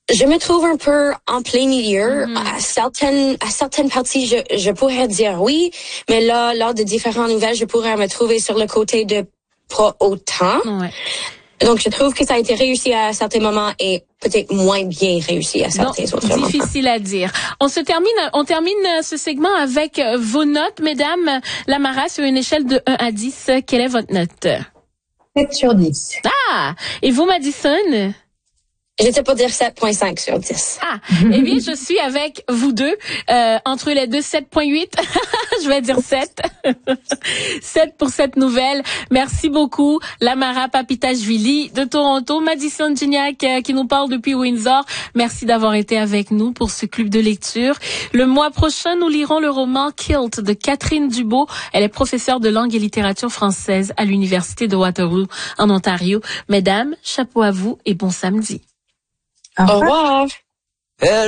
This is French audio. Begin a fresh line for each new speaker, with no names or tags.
Je me trouve un peu en plein milieu. À certaines parties, je pourrais dire oui, mais là, lors de différentes nouvelles, je pourrais me trouver sur le côté de pas autant.
Ouais.
Donc, je trouve que ça a été réussi à certains moments et peut-être moins bien réussi à certains autres moments.
Difficile à dire. On termine ce segment avec vos notes, mesdames. Lamara, sur une échelle de 1 à 10, quelle est votre note?
7 sur 10.
Ah! Et vous, Madison?
J'étais pour dire 7.5 sur 10.
Ah, eh bien, je suis avec vous deux, entre les deux, 7.8. Je vais dire 7. 7 pour cette nouvelle. Merci beaucoup, Lamara Papitashvili de Toronto, Madison Gignac qui nous parle depuis Windsor. Merci d'avoir été avec nous pour ce club de lecture. Le mois prochain, nous lirons le roman Kilt de Catherine Dubo. Elle est professeure de langue et littérature française à l'Université de Waterloo en Ontario. Mesdames, chapeau à vous et bon samedi.
Au revoir.